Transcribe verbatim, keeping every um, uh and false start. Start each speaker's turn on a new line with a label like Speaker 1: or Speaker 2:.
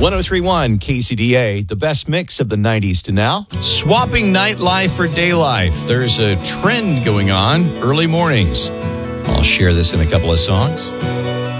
Speaker 1: three point one K C D A, the best mix of the nineties to now.
Speaker 2: Swapping nightlife for day life. There's a trend going on early mornings. I'll share this in a couple of songs.